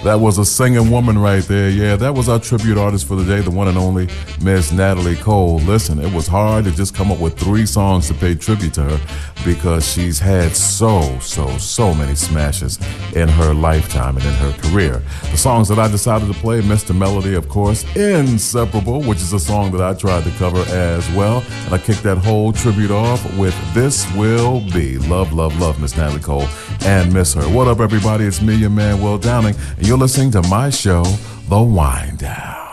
That was a singing woman right there. Yeah, that was our tribute artist for the day, the one and only Miss Natalie Cole. Listen, it was hard to just come up with 3 songs to pay tribute to her because she's had so many smashes in her lifetime and in her career. The songs that I decided to play, Mr. Melody, of course, Inseparable, which is a song that I tried to cover as well. And I kicked that whole tribute off with This Will Be. Love, love, love Miss Natalie Cole and miss her. What up, everybody? It's me, your man, Will Downing, and you're listening to my show, The Wind Down.